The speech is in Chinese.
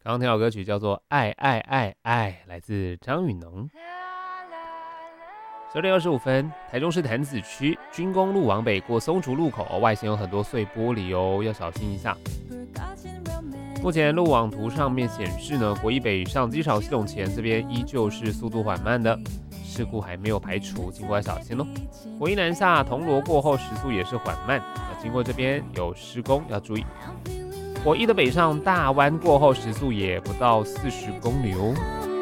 刚刚听到歌曲叫做《爱爱爱爱》，来自张雨农。12:25，台中市潭子区军工路往北过松竹路口，外线有很多碎玻璃哦，要小心一下。目前路网图上面显示呢，国一北上机场系统前这边依旧是速度缓慢的，事故还没有排除，经过要小心哦。国一南下铜锣过后时速也是缓慢，经过这边有施工要注意。国一的北上大湾过后时速也不到40公里哦。